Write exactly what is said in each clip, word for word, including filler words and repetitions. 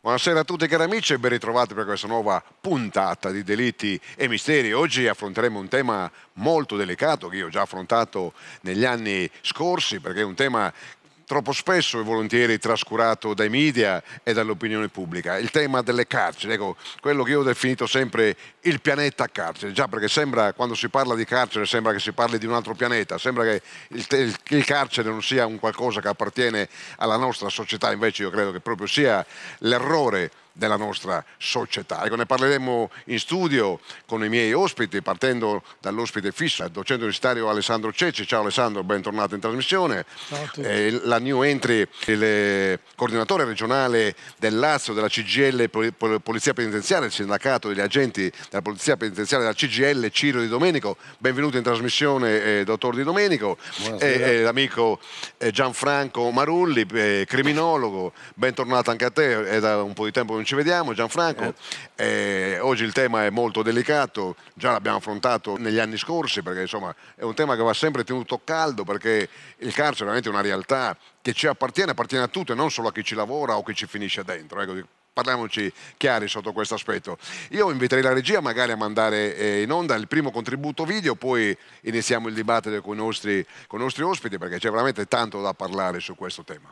Buonasera a tutti cari amici e ben ritrovati per questa nuova puntata di Delitti e Misteri. Oggi affronteremo un tema molto delicato che io ho già affrontato negli anni scorsi, perché è un tema troppo spesso e volentieri trascurato dai media e dall'opinione pubblica, il tema delle carceri, ecco, quello che io ho definito sempre il pianeta carcere, già perché sembra, quando si parla di carcere, sembra che si parli di un altro pianeta, sembra che il, il, il carcere non sia un qualcosa che appartiene alla nostra società, invece io credo che proprio sia l'errore della nostra società. Ecco, ne parleremo in studio con i miei ospiti, partendo dall'ospite fisso, il docente universitario Alessandro Cecci. Ciao Alessandro, bentornato in trasmissione. Ciao a tutti. Eh, la new entry, il coordinatore regionale del Lazio della C G I L Polizia Penitenziaria, il sindacato degli agenti della Polizia Penitenziaria della C G I L, Ciro Di Domenico. Benvenuto in trasmissione, eh, dottor Di Domenico. Eh, l'amico eh, Gianfranco Marulli, eh, criminologo. Bentornato anche a te, è da un po' di tempo che non ci vediamo, Gianfranco. Eh, oggi il tema è molto delicato, già l'abbiamo affrontato negli anni scorsi, perché insomma è un tema che va sempre tenuto caldo, perché il carcere è veramente una realtà che ci appartiene, appartiene a tutti, non solo a chi ci lavora o chi ci finisce dentro. Ecco, parliamoci chiari sotto questo aspetto. Io inviterei la regia magari a mandare eh, in onda il primo contributo video, poi iniziamo il dibattito con i nostri, con i nostri ospiti, perché c'è veramente tanto da parlare su questo tema.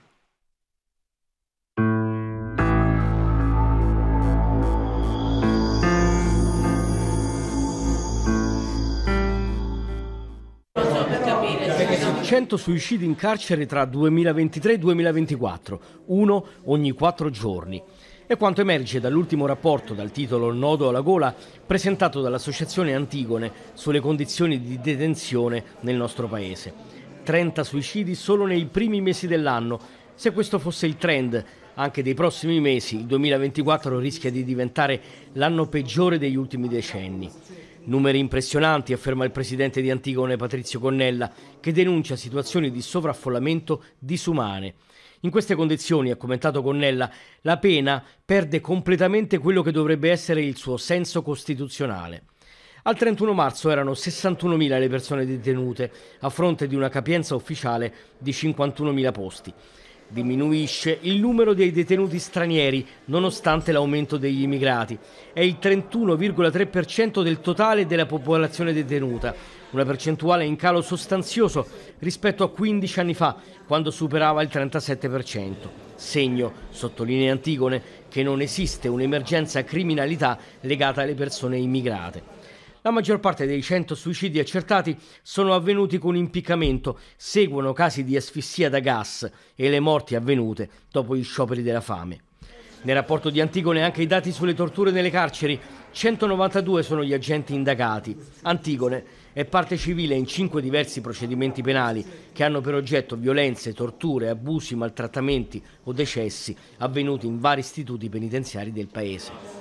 cento suicidi in carcere tra duemilaventitré e duemilaventiquattro, uno ogni quattro giorni. È quanto emerge dall'ultimo rapporto dal titolo Nodo alla gola presentato dall'Associazione Antigone sulle condizioni di detenzione nel nostro paese. trenta suicidi solo nei primi mesi dell'anno. Se questo fosse il trend anche dei prossimi mesi, il duemilaventiquattro rischia di diventare l'anno peggiore degli ultimi decenni. Numeri impressionanti, afferma il presidente di Antigone Patrizio Connella, che denuncia situazioni di sovraffollamento disumane. In queste condizioni, ha commentato Connella, la pena perde completamente quello che dovrebbe essere il suo senso costituzionale. Al trentuno marzo erano sessantunomila le persone detenute, a fronte di una capienza ufficiale di cinquantunomila posti. Diminuisce il numero dei detenuti stranieri, nonostante l'aumento degli immigrati. È il trentuno virgola tre per cento del totale della popolazione detenuta, una percentuale in calo sostanzioso rispetto a quindici anni fa, quando superava il trentasette per cento. Segno, sottolinea Antigone, che non esiste un'emergenza criminalità legata alle persone immigrate. La maggior parte dei cento suicidi accertati sono avvenuti con impiccamento, seguono casi di asfissia da gas e le morti avvenute dopo gli scioperi della fame. Nel rapporto di Antigone anche i dati sulle torture nelle carceri, centonovantadue sono gli agenti indagati. Antigone è parte civile in cinque diversi procedimenti penali che hanno per oggetto violenze, torture, abusi, maltrattamenti o decessi avvenuti in vari istituti penitenziari del paese.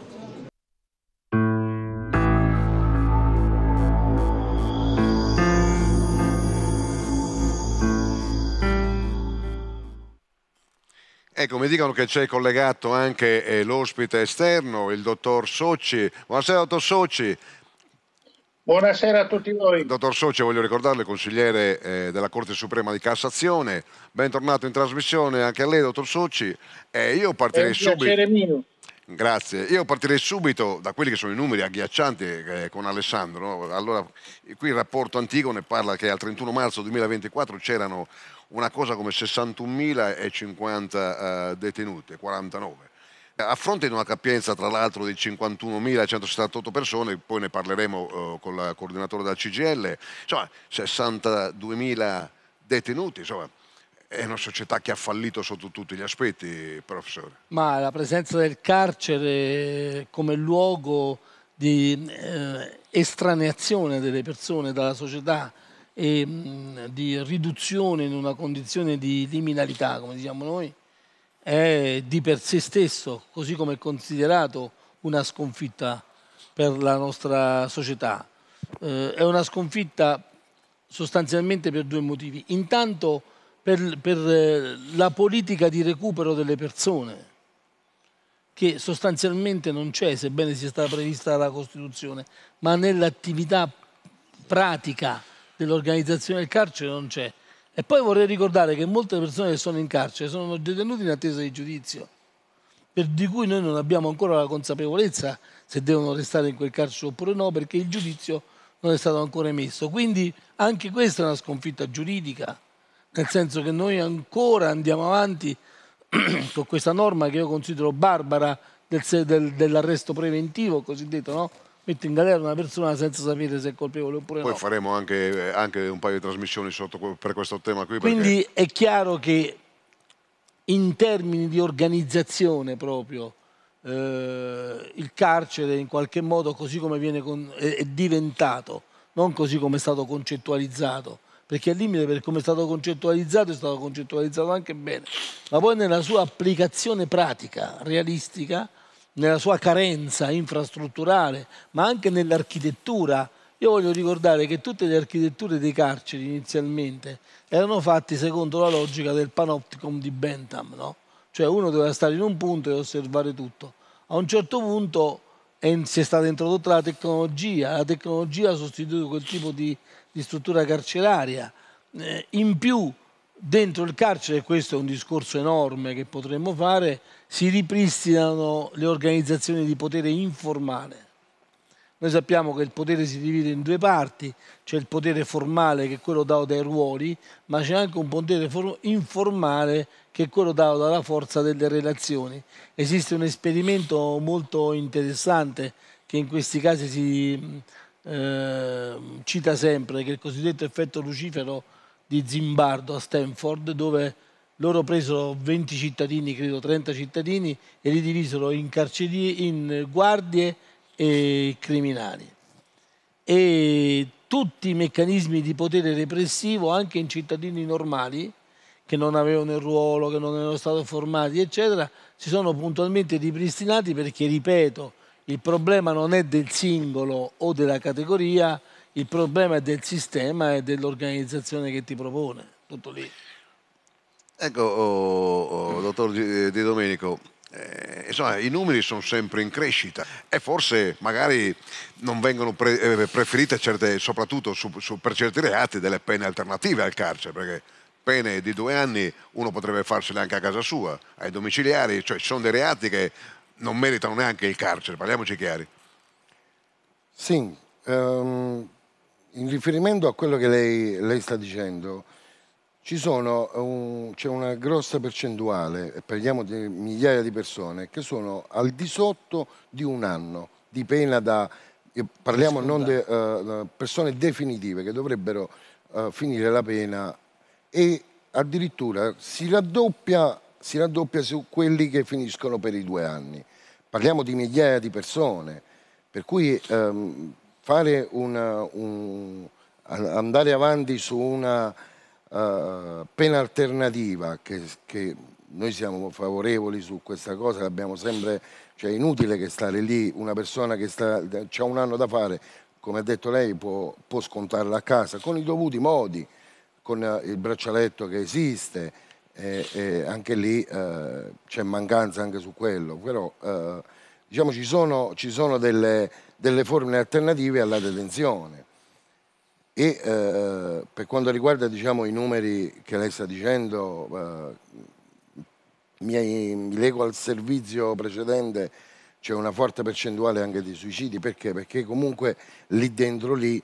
Ecco, mi dicono che c'è collegato anche eh, l'ospite esterno, il dottor Socci. Buonasera, dottor Socci. Buonasera a tutti voi. Dottor Socci, voglio ricordarle, consigliere eh, della Corte Suprema di Cassazione. Bentornato in trasmissione anche a lei, dottor Socci. Eh, io partirei subito. Mio. Grazie. Io partirei subito da quelli che sono i numeri agghiaccianti eh, con Alessandro. No? Allora, qui il rapporto Antigone parla che al trentuno marzo duemilaventiquattro c'erano una cosa come sessantunomilacinquanta uh, detenute, quarantanove. A fronte di una capienza tra l'altro di cinquantunomilacentosettantotto persone, poi ne parleremo uh, con il coordinatore della C G I L, insomma sessantaduemila detenuti, insomma è una società che ha fallito sotto tutti gli aspetti, professore. Ma la presenza del carcere come luogo di eh, estraneazione delle persone dalla società e mh, di riduzione in una condizione di liminalità, come diciamo noi, è di per sé stesso, così come è considerato, una sconfitta per la nostra società. Eh, è una sconfitta sostanzialmente per due motivi. Intanto per, per la politica di recupero delle persone, che sostanzialmente non c'è, sebbene sia stata prevista dalla Costituzione, ma nell'attività pratica dell'organizzazione del carcere non c'è. E poi vorrei ricordare che molte persone che sono in carcere sono detenute in attesa di giudizio. per di cui noi non abbiamo ancora la consapevolezza se devono restare in quel carcere oppure no, perché il giudizio non è stato ancora emesso. Quindi anche questa è una sconfitta giuridica, nel senso che noi ancora andiamo avanti con questa norma che io considero barbara del, del, dell'arresto preventivo cosiddetto, no? Mette in galera una persona senza sapere se è colpevole oppure Poi no. Poi faremo anche, anche un paio di trasmissioni sotto, per questo tema qui. Quindi perché... è chiaro che in termini di organizzazione proprio eh, il carcere in qualche modo così come viene con, è, è diventato, non così come è stato concettualizzato, perché al limite per come è stato concettualizzato è stato concettualizzato anche bene, ma poi nella sua applicazione pratica, realistica, nella sua carenza infrastrutturale, ma anche nell'architettura. Io voglio ricordare che tutte le architetture dei carceri inizialmente erano fatte secondo la logica del panopticon di Bentham, no? Cioè uno doveva stare in un punto e osservare tutto. A un certo punto si è stata introdotta la tecnologia, la tecnologia ha sostituito quel tipo di, di struttura carceraria. Eh, in più, dentro il carcere, e questo è un discorso enorme che potremmo fare, si ripristinano le organizzazioni di potere informale. Noi sappiamo che il potere si divide in due parti, c'è il potere formale che è quello dato dai ruoli, ma c'è anche un potere informale che è quello dato dalla forza delle relazioni. Esiste un esperimento molto interessante che in questi casi si eh, cita sempre, che è il cosiddetto effetto lucifero di Zimbardo a Stanford, dove loro presero venti cittadini, credo trenta cittadini, e li divisero in carceri, in guardie e criminali, e tutti i meccanismi di potere repressivo anche in cittadini normali che non avevano il ruolo, che non erano stati formati eccetera, si sono puntualmente ripristinati, perché ripeto, il problema non è del singolo o della categoria, il problema è del sistema e dell'organizzazione che ti propone, tutto lì. Ecco, oh, oh, dottor Di Domenico, Eh, insomma, i numeri sono sempre in crescita e forse magari non vengono pre- eh, preferite certe, soprattutto su, su, per certi reati, delle pene alternative al carcere, perché pene di due anni uno potrebbe farsene anche a casa sua, ai domiciliari, cioè ci sono dei reati che non meritano neanche il carcere, parliamoci chiari. Sì, um, in riferimento a quello che lei, lei sta dicendo, Ci sono un, c'è una grossa percentuale, parliamo di migliaia di persone, che sono al di sotto di un anno di pena da... Parliamo non di uh, persone definitive che dovrebbero uh, finire la pena, e addirittura si raddoppia, si raddoppia su quelli che finiscono per i due anni. Parliamo di migliaia di persone, per cui um, fare una, un, andare avanti su una... Uh, pena alternativa, che, che noi siamo favorevoli su questa cosa, l'abbiamo sempre, cioè è inutile che stare lì, una persona che ha un anno da fare, come ha detto lei, può, può scontarla a casa con i dovuti modi, con uh, il braccialetto che esiste, e, e anche lì uh, c'è mancanza anche su quello, però uh, diciamo ci sono, ci sono delle, delle forme alternative alla detenzione. E eh, per quanto riguarda, diciamo, i numeri che lei sta dicendo, eh, mi, mi lego al servizio precedente, c'è una forte percentuale anche di suicidi. Perché? Perché comunque lì dentro lì,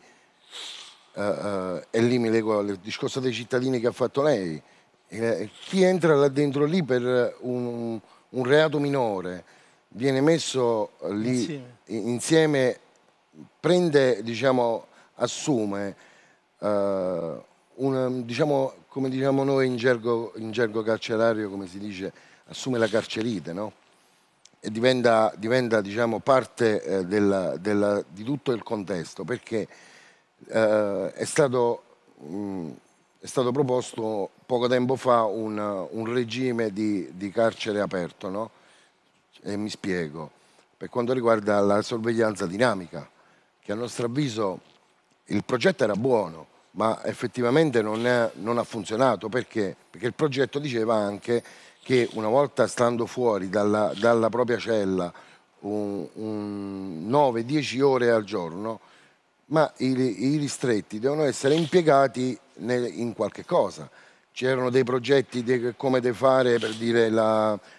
eh, eh, e lì mi lego al discorso dei cittadini che ha fatto lei, eh, chi entra là dentro lì per un, un reato minore viene messo lì insieme, insieme prende, diciamo, assume uh, una, diciamo, come diciamo noi in gergo, in gergo carcerario, come si dice, assume la carcerite, no? E diventa, diventa diciamo, parte eh, della, della, di tutto il contesto, perché uh, è, stato, mh, è stato proposto poco tempo fa un, un regime di, di carcere aperto, no? E mi spiego, per quanto riguarda la sorveglianza dinamica, che a nostro avviso il progetto era buono, ma effettivamente non, è, non ha funzionato. Perché? Perché il progetto diceva anche che una volta stando fuori dalla, dalla propria cella un, un nove dieci ore al giorno, ma i, i ristretti devono essere impiegati nel, in qualche cosa. C'erano dei progetti di come de fare, per dire, la,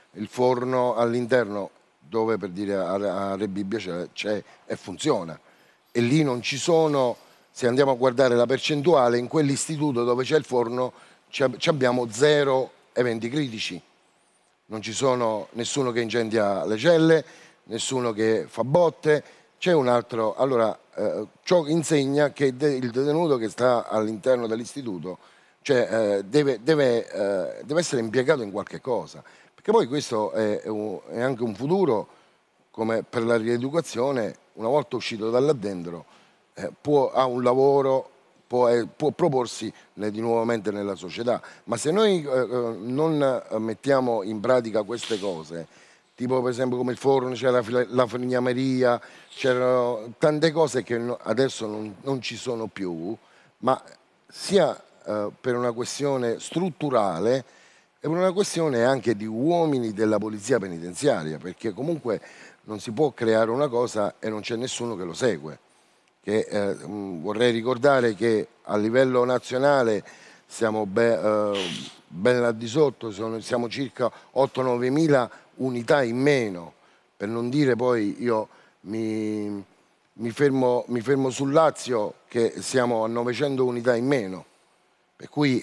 il forno all'interno, dove per dire a, a Re Bibbia c'è e funziona, e lì non ci sono, se andiamo a guardare la percentuale, in quell'istituto dove c'è il forno ci abbiamo zero eventi critici, non ci sono nessuno che incendia le celle, nessuno che fa botte, c'è un altro, allora eh, ciò insegna che de, il detenuto che sta all'interno dell'istituto cioè, eh, deve, deve, eh, deve essere impiegato in qualche cosa, perché poi questo è, è, un, è anche un futuro, come per la rieducazione, una volta uscito da là dentro eh, può, ha un lavoro, può, eh, può proporsi ne, di nuovamente nella società, ma se noi eh, non mettiamo in pratica queste cose, tipo per esempio come il forno, c'era la, la fognameria, c'erano tante cose che no, adesso non, non ci sono più, ma sia eh, per una questione strutturale e per una questione anche di uomini della polizia penitenziaria, perché comunque non si può creare una cosa e non c'è nessuno che lo segue. Che, eh, vorrei ricordare che a livello nazionale siamo be, eh, ben al di sotto, sono, siamo circa otto nove mila unità in meno, per non dire poi io mi, mi, fermo, mi fermo sul Lazio che siamo a novecento unità in meno, per cui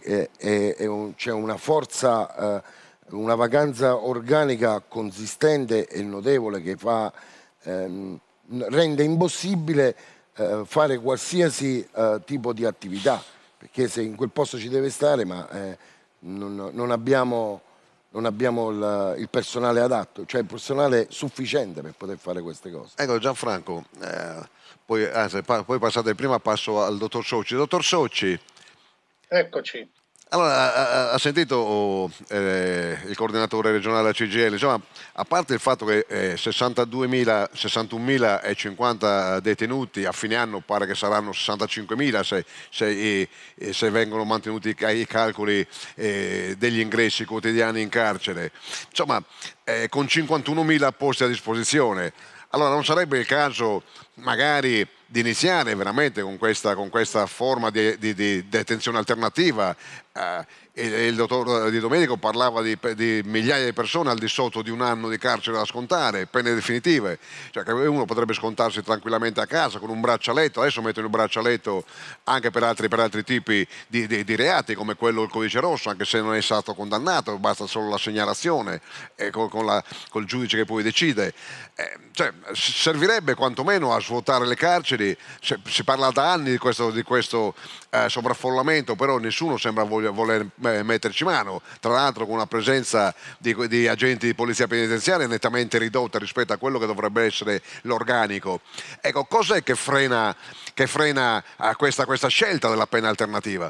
c'è una forza, eh, una vacanza organica consistente e notevole che fa, ehm, rende impossibile eh, fare qualsiasi eh, tipo di attività, perché se in quel posto ci deve stare, ma eh, non, non abbiamo non abbiamo il, il personale adatto, cioè il personale sufficiente per poter fare queste cose. Ecco Gianfranco, eh, poi, anzi, poi passate prima, passo al dottor Socci. Dottor Socci. Eccoci. Allora, ha, ha sentito eh, il coordinatore regionale della C G I L, insomma, a parte il fatto che eh, sessantaduemila, sessantunomilacinquanta detenuti, a fine anno pare che saranno sessantacinquemila se, se, eh, se vengono mantenuti i calcoli eh, degli ingressi quotidiani in carcere, insomma, eh, con cinquantunomila posti a disposizione. Allora non sarebbe il caso magari di iniziare veramente con questa, con questa forma di, di, di detenzione alternativa? Eh, il dottor Di Domenico parlava di, di migliaia di persone al di sotto di un anno di carcere da scontare, pene definitive, cioè che uno potrebbe scontarsi tranquillamente a casa con un braccialetto. Adesso mettono il braccialetto anche per altri, per altri tipi di, di, di reati come quello del codice rosso, anche se non è stato condannato, basta solo la segnalazione eh, con, con la, col giudice che poi decide. Eh, cioè, servirebbe quantomeno a svuotare le carceri. Se, si parla da anni di questo, di questo eh, sovraffollamento, però nessuno sembra voler, voler metterci mano, tra l'altro con una presenza di, di agenti di polizia penitenziaria nettamente ridotta rispetto a quello che dovrebbe essere l'organico. Ecco, cos'è che frena, che frena a questa, questa scelta della pena alternativa?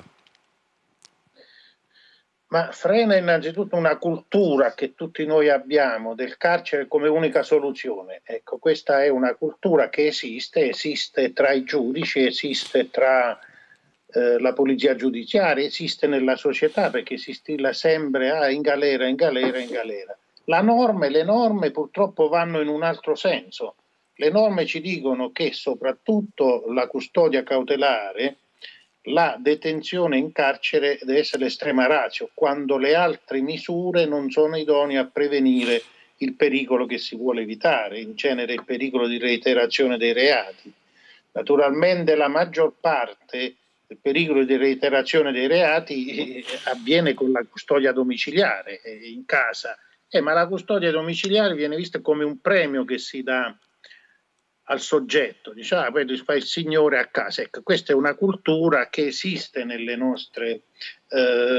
Ma frena innanzitutto una cultura che tutti noi abbiamo del carcere come unica soluzione. Ecco, questa è una cultura che esiste, esiste tra i giudici, esiste tra eh, la polizia giudiziaria, esiste nella società, perché si stilla sempre ah, in galera, in galera, in galera. La norma, le norme purtroppo vanno in un altro senso. Le norme ci dicono che soprattutto la custodia cautelare, la detenzione in carcere deve essere l'estrema ratio, quando le altre misure non sono idonee a prevenire il pericolo che si vuole evitare, in genere il pericolo di reiterazione dei reati. Naturalmente la maggior parte del pericolo di reiterazione dei reati eh, avviene con la custodia domiciliare eh, in casa, eh, ma la custodia domiciliare viene vista come un premio che si dà al soggetto, dice, ah, poi fa il signore a casa. Ecco, questa è una cultura che esiste nelle nostre eh,